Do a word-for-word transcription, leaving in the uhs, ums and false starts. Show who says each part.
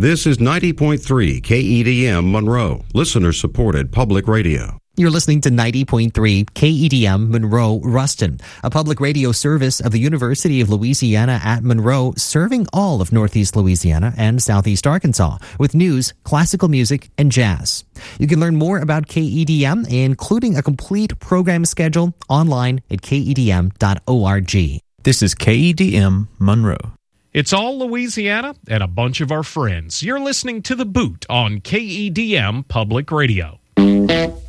Speaker 1: This is ninety point three K E D M Monroe, listener-supported public radio.
Speaker 2: You're listening to ninety point three K E D M Monroe Ruston, a public radio service of the University of Louisiana at Monroe, serving all of Northeast Louisiana and Southeast Arkansas with news, classical music, and jazz. You can learn more about K E D M, including a complete program schedule, online at K E D M dot org.
Speaker 3: This is K E D M Monroe.
Speaker 4: It's all Louisiana and a bunch of our friends. You're listening to The Boot on K E D M Public Radio.